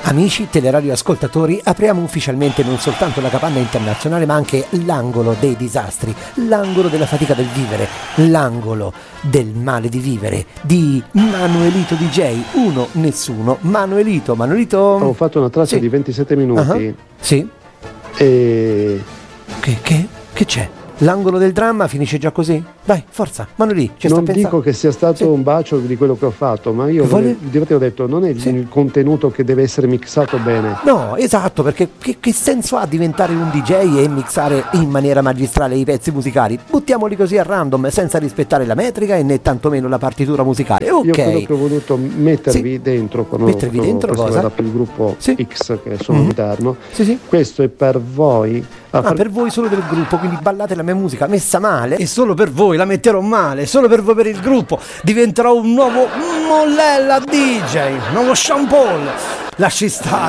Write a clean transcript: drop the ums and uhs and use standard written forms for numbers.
Amici teleradioascoltatori, apriamo ufficialmente non soltanto la capanna internazionale ma anche l'angolo dei disastri, l'angolo della fatica del vivere, l'angolo del male di vivere di Manuelito DJ, uno, nessuno, Manuelito. Ho fatto una traccia di 27 minuti. Sì. E... Che c'è? L'angolo del dramma finisce già così? Dai, forza, Manuelì, non dico che sia stato un bacio di quello che ho fatto, ma io ti ho detto, non è il contenuto che deve essere mixato bene. No, esatto, perché che senso ha diventare un DJ e mixare in maniera magistrale i pezzi musicali? Buttiamoli così a random, senza rispettare la metrica e né tantomeno la partitura musicale. Ok. Io quello che ho voluto mettervi dentro, quando cosa? Per il gruppo X, che sono di Darno, Sì. Questo è per voi. Per voi solo del gruppo, quindi ballate la mia musica messa male e solo per voi la metterò male, solo per voi, per il gruppo diventerò un nuovo Mollella DJ, nuovo Sean Paul. Lasci stare.